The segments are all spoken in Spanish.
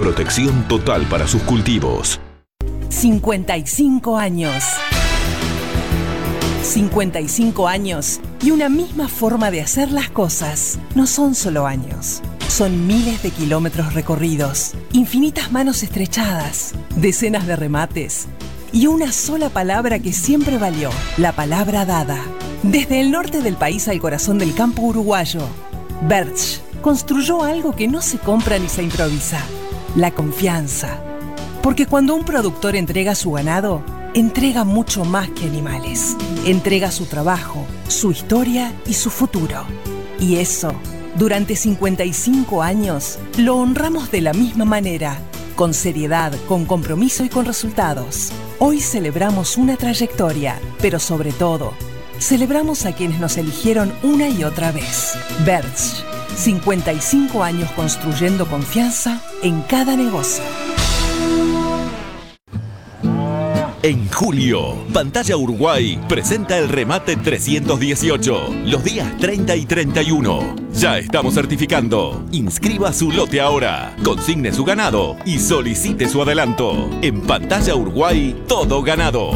protección total para sus cultivos. 55 años. 55 años y una misma forma de hacer las cosas. No son solo años. Son miles de kilómetros recorridos, infinitas manos estrechadas, decenas de remates y una sola palabra que siempre valió, la palabra dada. Desde el norte del país al corazón del campo uruguayo, Bertsch construyó algo que no se compra ni se improvisa: la confianza. Porque cuando un productor entrega su ganado, entrega mucho más que animales. Entrega su trabajo, su historia y su futuro. Y eso, durante 55 años, lo honramos de la misma manera, con seriedad, con compromiso y con resultados. Hoy celebramos una trayectoria, pero sobre todo, celebramos a quienes nos eligieron una y otra vez. Bertsch, 55 años construyendo confianza en cada negocio. En julio, Pantalla Uruguay presenta el remate 318, los días 30 y 31. Ya estamos certificando. Inscriba su lote ahora, consigne su ganado y solicite su adelanto. En Pantalla Uruguay, todo ganado.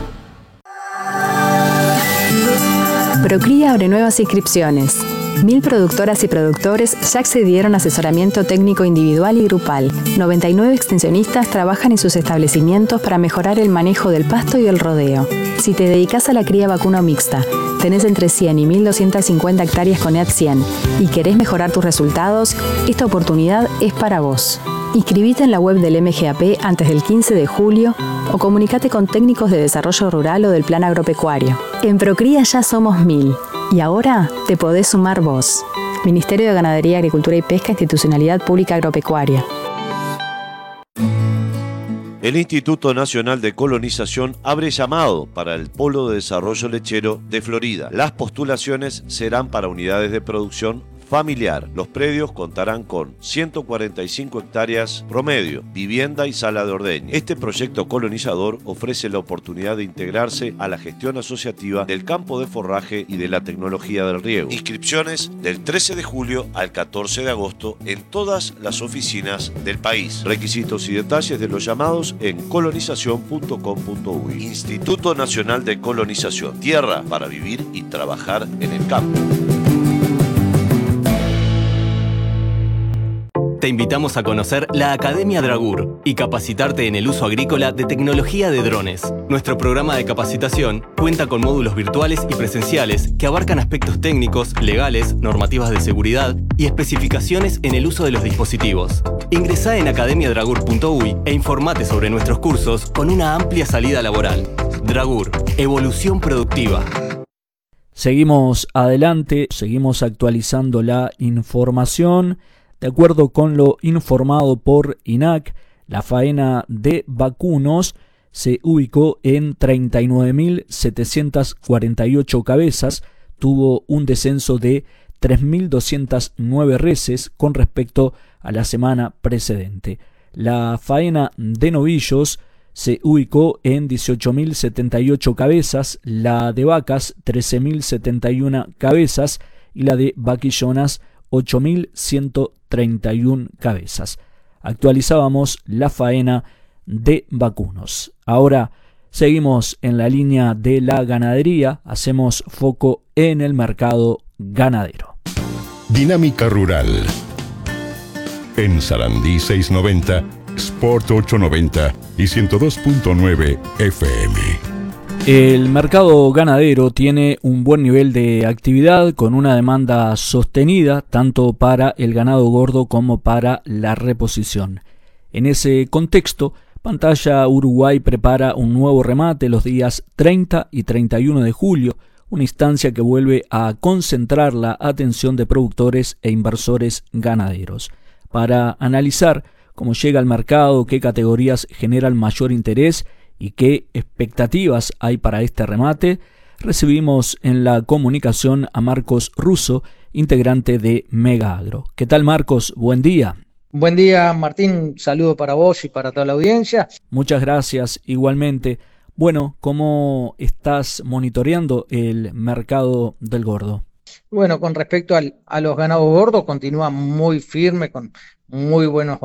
Procría abre nuevas inscripciones. 1000 productoras y productores ya accedieron a asesoramiento técnico individual y grupal. 99 extensionistas trabajan en sus establecimientos para mejorar el manejo del pasto y el rodeo. Si te dedicas a la cría vacuna mixta, tenés entre 100 y 1250 hectáreas con EAT 100 y querés mejorar tus resultados, esta oportunidad es para vos. Inscribite en la web del MGAP antes del 15 de julio o comunicate con técnicos de desarrollo rural o del plan agropecuario. En Procría ya somos 1000 y ahora te podés sumar vos. Ministerio de Ganadería, Agricultura y Pesca, Institucionalidad Pública Agropecuaria. El Instituto Nacional de Colonización abre llamado para el Polo de Desarrollo Lechero de Florida. Las postulaciones serán para unidades de producción familiar. Los predios contarán con 145 hectáreas promedio, vivienda y sala de ordeño. Este proyecto colonizador ofrece la oportunidad de integrarse a la gestión asociativa del campo de forraje y de la tecnología del riego. Inscripciones del 13 de julio al 14 de agosto en todas las oficinas del país. Requisitos y detalles de los llamados en colonización.com.uy. Instituto Nacional de Colonización. Tierra para vivir y trabajar en el campo. Te invitamos a conocer la Academia Dragur y capacitarte en el uso agrícola de tecnología de drones. Nuestro programa de capacitación cuenta con módulos virtuales y presenciales que abarcan aspectos técnicos, legales, normativas de seguridad y especificaciones en el uso de los dispositivos. Ingresá en academiadragur.uy e informate sobre nuestros cursos con una amplia salida laboral. Dragur, evolución productiva. Seguimos adelante, seguimos actualizando la información. De acuerdo con lo informado por INAC, la faena de vacunos se ubicó en 39.748 cabezas, tuvo un descenso de 3.209 reses con respecto a la semana precedente. La faena de novillos se ubicó en 18.078 cabezas, la de vacas 13.071 cabezas y la de vaquillonas 8.131 cabezas. Actualizábamos la faena de vacunos. Ahora seguimos en la línea de la ganadería, hacemos foco en el mercado ganadero. Dinámica Rural. En Sarandí 690, Sport 890 y 102.9 FM. El mercado ganadero tiene un buen nivel de actividad con una demanda sostenida tanto para el ganado gordo como para la reposición. En ese contexto, Pantalla Uruguay prepara un nuevo remate los días 30 y 31 de julio, una instancia que vuelve a concentrar la atención de productores e inversores ganaderos. Para analizar cómo llega al mercado, qué categorías generan mayor interés y qué expectativas hay para este remate, recibimos en la comunicación a Marcos Russo, integrante de Mega Agro. ¿Qué tal, Marcos? Buen día. Buen día, Martín. Un saludo para vos y para toda la audiencia. Muchas gracias, igualmente. Bueno, ¿cómo estás monitoreando el mercado del gordo? Bueno, con respecto a los ganados gordos, continúa muy firme, con muy buenos